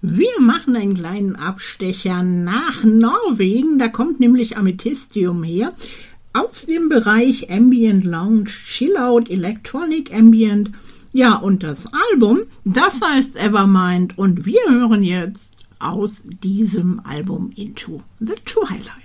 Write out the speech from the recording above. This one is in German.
Wir machen einen kleinen Abstecher nach Norwegen, da kommt nämlich Amethystium her, aus dem Bereich Ambient Lounge, Chillout, Electronic Ambient. Ja, und das Album, das heißt Evermind und wir hören jetzt aus diesem Album Into the Twilight.